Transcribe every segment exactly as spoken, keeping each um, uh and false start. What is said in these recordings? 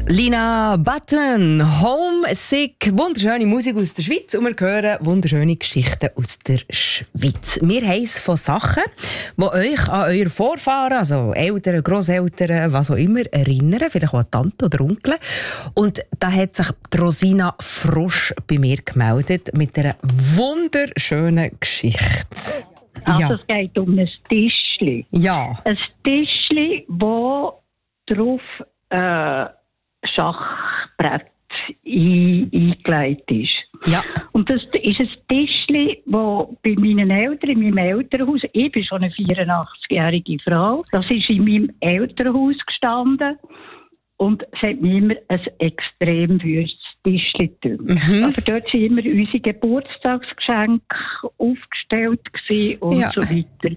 Lina Button, Homesick, wunderschöne Musik aus der Schweiz und wir hören wunderschöne Geschichten aus der Schweiz. Wir haben es von Sachen, die euch an eure Vorfahren, also Eltern, Grosseltern, was auch immer, erinnern, vielleicht auch an Tante oder Onkel. Und da hat sich die Rosina Frosch bei mir gemeldet mit einer wunderschönen Geschichte. Also Ja. es geht um ein Tischli. Ja. Ein Tischli, wo drauf äh, Schachbrett ein, eingelegt ist. Ja. Und das ist ein Tischli, das bei meinen Eltern, in meinem Elternhaus, ich bin schon eine vierundachtzigjährige Frau, das ist in meinem Elternhaus gestanden und es hat mir immer ein extrem wüstes Tischli gedacht. Mhm. Aber dort waren immer unsere Geburtstagsgeschenke aufgestellt gewesen und Ja. so weiter.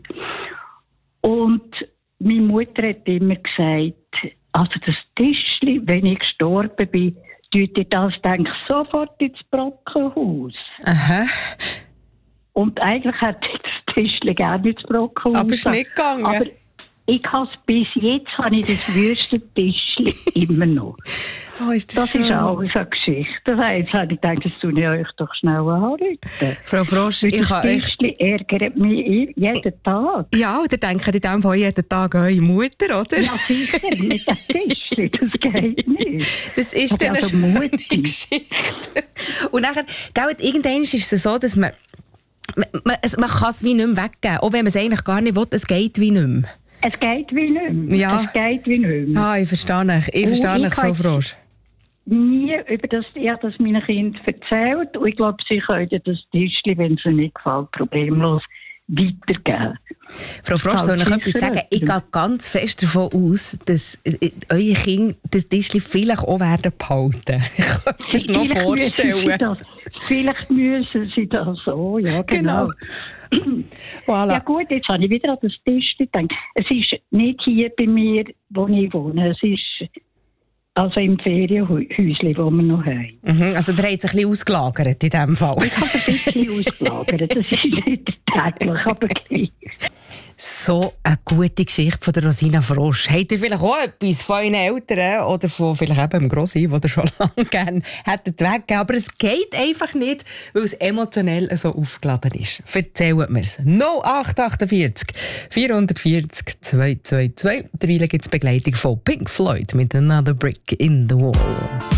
Und meine Mutter hat immer gesagt, also das Tischli, wenn ich gestorben bin, tut ihr das, denke ich, sofort ins Brockenhaus. Aha. Und eigentlich hätte ich das Tischli gerne ins Brockenhaus. Aber es ist nicht gegangen. Aber ich habe bis jetzt habe ich das wüste Tischli immer noch. Oh, ist das Das schön. ist auch eine Geschichte. Das heisst, jetzt habe ich gedacht, das tue ich euch doch schnell anrufen. Frau Frosch, Weil ich das kann euch... Tischli ärgert mich jeden Tag. Ja, oder denken in dem Fall jeden Tag an eure Mutter, oder? Ja, sicher, mit dem Tischli, das geht nicht. Das ist Aber dann eine also schöne mutig. Geschichte. Und nachher, gell, irgendwann ist es so, dass man... Man, man, es- man kann es wie nicht mehr weggeben. Auch wenn man es eigentlich gar nicht will, es geht wie nicht mehr. Es geht wie nicht mehr. Ja. Es geht wie nicht mehr. Ah, ich verstehe dich. Ich Oh, verstehe ich dich, Frau kann- Frosch. Nie über das, ich habe das meinen Kindern erzählt und ich glaube, sie können das Tischli, wenn es ihnen nicht gefällt, problemlos weitergeben. Frau Frosch, soll ich sicher etwas sagen? Ich nicht. gehe ganz fest davon aus, dass äh, eure Kinder das Tischchen vielleicht auch werden behalten. Ich kann mir das noch Vielleicht müssen sie vorstellen. das, vielleicht müssen sie das so, ja genau. Genau. Voilà. Ja gut, jetzt habe ich wieder an das Tischli gedacht. Es ist nicht hier bei mir, wo ich wohne. Es ist also im Ferienhäuschen, wo wir noch haben. Mhm, also der hat sich ein bisschen ausgelagert in diesem Fall. Ich habe ein bisschen ausgelagert. Das ist nicht täglich, aber gleich. So eine gute Geschichte von der Rosina Frosch. Habt ihr vielleicht auch etwas von euren Eltern oder von vielleicht eben dem Grossi, den ihr schon lange gerne hättet weggegeben? Aber es geht einfach nicht, weil es emotionell so aufgeladen ist. Erzählt mir es. null acht achtundvierzig vierhundertvierzig zweihundertzweiundzwanzig. Derweil gibt es Begleitung von Pink Floyd mit «Another Brick in the Wall».